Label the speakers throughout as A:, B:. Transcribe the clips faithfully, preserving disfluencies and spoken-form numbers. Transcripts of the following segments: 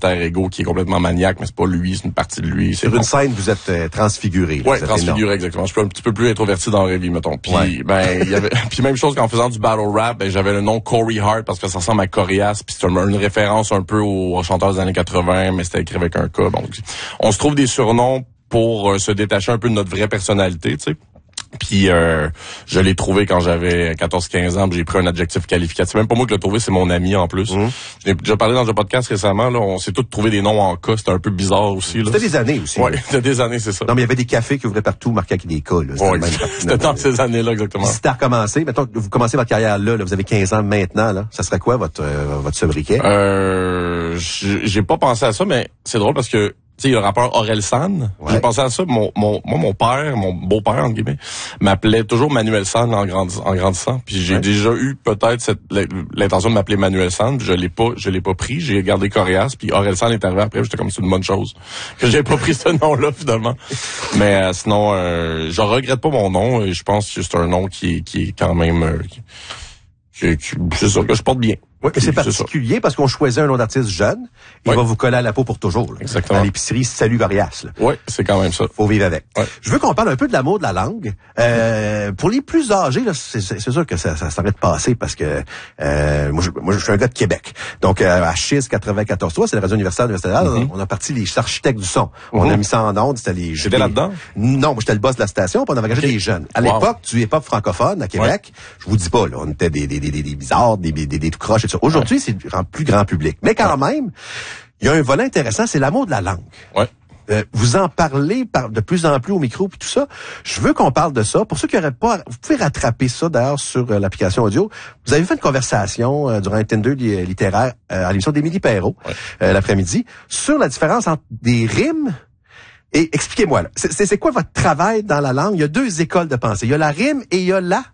A: alter ego qui est complètement maniaque, mais c'est pas lui, c'est une partie de lui.
B: Sur
A: bon.
B: une scène, vous êtes euh, transfiguré.
A: Oui, transfiguré, énorme. Exactement. Je suis un petit peu plus introverti dans la vraie vie, mettons. Puis, ouais. ben, il y avait, puis même chose qu'en faisant du battle rap, ben, j'avais le nom Corey Hart parce que ça ressemble à Corias, puis c'est une, une référence un peu aux, aux chanteurs des années quatre-vingts, mais c'était écrit avec un K. Donc, on se trouve des surnoms pour euh, se détacher un peu de notre vraie personnalité, tu sais. Puis euh, je l'ai trouvé quand j'avais quatorze quinze ans, j'ai pris un adjectif qualificatif. C'est même pas moi qui l'ai trouvé, c'est mon ami en plus. Mmh. Je l'ai déjà parlé dans un podcast récemment, là, on s'est tous trouvé des noms en cas, c'était un peu bizarre aussi. Là.
B: C'était des années aussi.
A: Oui, c'était des années, c'est ça.
B: Non, mais il y avait des cafés qui ouvraient partout, marqués avec des cas. Là. C'était,
A: ouais, même c'était dans ces années-là, exactement.
B: Si c'était recommencé, mettons que vous commencez votre carrière là, là, vous avez quinze ans maintenant, là, ça serait quoi votre euh, votre sobriquet?
A: Euh, j'ai pas pensé à ça, mais c'est drôle parce que tu sais, il y a le rappeur Orelsan. Ouais. J'ai pensé à ça. Mon, mon, moi, mon père, mon beau-père, entre guillemets, m'appelait toujours Manuel San en, grandis, en grandissant. Puis j'ai ouais. déjà eu peut-être cette, l'intention de m'appeler Manuel San. Puis je l'ai pas, je l'ai pas pris. J'ai gardé Corias. Puis Orelsan est arrivé après. J'étais comme c'est une bonne chose que j'ai pas pris ce nom-là finalement. Mais euh, sinon, euh, je regrette pas mon nom. Et je pense que c'est un nom qui est, qui est quand même, euh, qui, qui, qui, c'est ça que je porte bien.
B: Oui, et c'est particulier parce qu'on choisit un nom d'artiste jeune, il oui. va vous coller à la peau pour toujours. Là.
A: Exactement.
B: À l'épicerie, salut Corias.
A: Oui, c'est quand même ça.
B: Faut vivre avec.
A: Ouais.
B: Je veux qu'on parle un peu de l'amour de la langue. Euh, pour les plus âgés, là, c'est, c'est sûr que ça, ça s'arrête de passer parce que euh, moi, je, moi, je suis un gars de Québec. Donc, euh, à Chiz quatre-vingt-quatorze trois, c'est la radio universitaire universitaire. Mm-hmm. On a parti les architectes du son. Mm-hmm. On a mis ça en onde. C'était les.
A: J'étais là-dedans.
B: Non, moi j'étais le boss de la station. Puis on avait engagé okay. des jeunes. À wow. l'époque du hip-hop francophone à Québec, ouais. je vous dis pas, là, on était des des des des, des bizarres, des des, des des tout croches et tout ça. Aujourd'hui, ouais. c'est en plus grand public. Mais quand ouais. même, il y a un volet intéressant, c'est l'amour de la langue.
A: Ouais.
B: Euh, vous en parlez par, de plus en plus au micro puis tout ça. Je veux qu'on parle de ça. Pour ceux qui n'auraient pas, vous pouvez rattraper ça d'ailleurs sur euh, l'application audio. Vous avez fait une conversation euh, durant un Tinder littéraire euh, à l'émission d'Émilie Perrault ouais. euh, l'après-midi sur la différence entre des rimes. Et expliquez-moi, là, c'est, c'est quoi votre travail dans la langue? Il y a deux écoles de pensée. Il y a la rime et il y a la...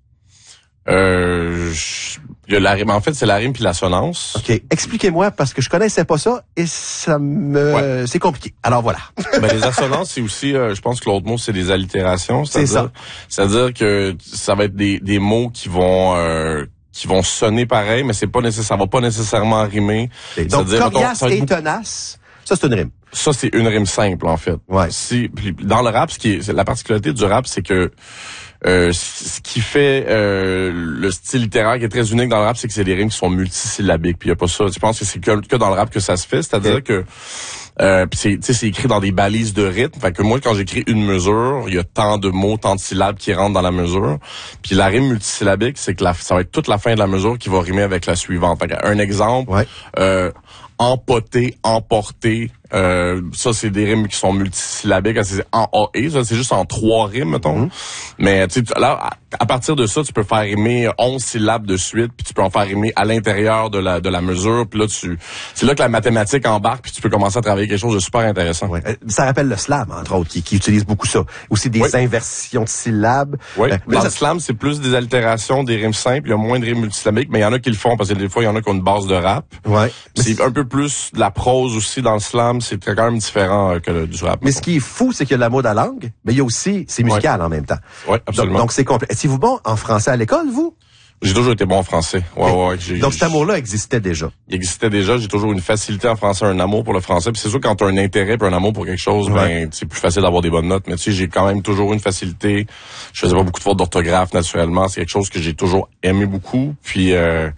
A: Euh, je... il y a la rime. En fait, c'est la rime puis l'assonance.
B: OK. Expliquez-moi, parce que je connaissais pas ça et ça me... Ouais. C'est compliqué. Alors voilà.
A: Ben, les assonances, c'est aussi, euh, je pense que l'autre mot, c'est des allitérations.
B: C'est ça.
A: C'est-à-dire que ça va être des, des mots qui vont... Euh, qui vont sonner pareil, mais c'est pas nécessaire, ça va pas nécessairement rimer.
B: Et donc, coriace et tenace, ça, c'est une rime.
A: Ça, c'est une rime simple, en fait.
B: Ouais.
A: Si, puis dans le rap, ce qui est, la particularité du rap, c'est que euh, ce qui fait euh, le style littéraire qui est très unique dans le rap, c'est que c'est des rimes qui sont multisyllabiques. Puis il y a pas ça. Je pense que c'est que, que dans le rap que ça se fait, c'est-à-dire ouais. que euh, puis c'est, tu sais, c'est écrit dans des balises de rythme. Fait que moi, quand j'écris une mesure, il y a tant de mots, tant de syllabes qui rentrent dans la mesure. Puis la rime multisyllabique, c'est que la, ça va être toute la fin de la mesure qui va rimer avec la suivante. Fait que un exemple, ouais. euh, empoter, emporter. Euh, ça, c'est des rimes qui sont multisyllabiques. C'est en A et, ça, c'est juste en trois rimes, mettons. Mm-hmm. Mais tu sais, là, à, à partir de ça, tu peux faire rimer onze syllabes de suite, puis tu peux en faire rimer à l'intérieur de la de la mesure. Puis là, tu, c'est là que la mathématique embarque, puis tu peux commencer à travailler quelque chose de super intéressant.
B: Ouais. Euh, ça rappelle le slam, entre autres, qui, qui utilise beaucoup ça. Aussi des oui. inversions de syllabes.
A: Oui. Euh, Dans
B: ça...
A: le slam, c'est plus des altérations, des rimes simples. Il y a moins de rimes multisyllabiques, mais il y en a qui le font parce que des fois, il y en a qui ont une base de rap.
B: Ouais.
A: C'est, c'est un peu plus de la prose aussi dans le slam. C'est quand même différent euh, que le, du rap.
B: Mais ce qui est fou, c'est qu'il y a l'amour de la langue, mais il y a aussi, c'est musical ouais. en même temps.
A: Oui, absolument.
B: Donc, donc c'est complet. Étiez-vous bon en français à l'école, vous?
A: J'ai toujours été bon en français. Ouais, ouais, ouais, j'ai,
B: donc cet amour-là existait déjà.
A: Il existait déjà. J'ai toujours une facilité en français, un amour pour le français. Puis c'est sûr quand tu as un intérêt puis un amour pour quelque chose, ouais. ben c'est plus facile d'avoir des bonnes notes. Mais tu sais, j'ai quand même toujours une facilité. Je faisais pas beaucoup de fautes d'orthographe naturellement. C'est quelque chose que j'ai toujours aimé beaucoup. Puis euh,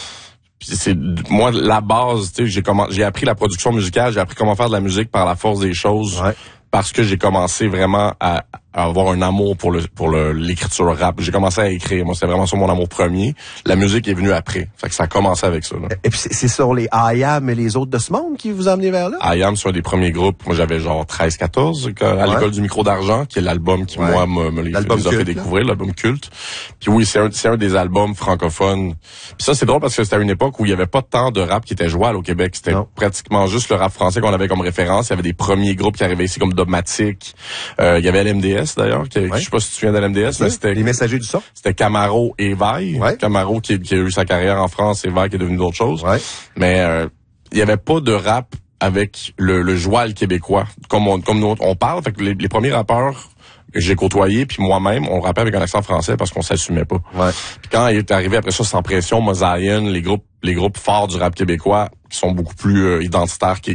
A: c'est moi la base, tu sais, j'ai comment j'ai appris la production musicale, j'ai appris comment faire de la musique par la force des choses ouais. parce que j'ai commencé vraiment à, à avoir un amour pour le pour le l'écriture rap. J'ai commencé à écrire, moi c'était vraiment sur mon amour premier. La musique est venue après. Fait que ça a commencé avec ça là.
B: Et puis c'est, c'est sur les I A M et les autres de ce monde qui vous ont amené vers là.
A: I A M c'est un des premiers groupes. Moi j'avais genre treize quatorze à ouais. l'école du micro d'argent qui est l'album qui ouais. moi me, me les, les a culte, fait découvrir, là. L'album culte. Puis oui, c'est un c'est un des albums francophones. Puis ça c'est drôle parce que c'était à une époque où il y avait pas tant de rap qui était jouable au Québec, c'était non. pratiquement juste le rap français qu'on avait comme référence. Il y avait des premiers groupes qui arrivaient ici comme Dogmatic. Euh, il y avait L M D S d'ailleurs qui ouais. Je sais pas si tu te souviens de l'M D S, mais c'était...
B: Les messagers du son.
A: C'était Camaro et Vaille. Ouais. Camaro qui, qui a eu sa carrière en France et Vaille qui est devenu d'autres choses.
B: Ouais.
A: Mais euh, il y avait pas de rap avec le, le joual québécois. Comme on, comme nous, on parle, fait que les, les premiers rappeurs que j'ai côtoyés, puis moi-même, on rappait avec un accent français parce qu'on s'assumait pas.
B: Ouais.
A: Puis quand il est arrivé après ça, Sans Pression, Mosaïen, les groupes les groupes forts du rap québécois qui sont beaucoup plus euh, identitaires, qui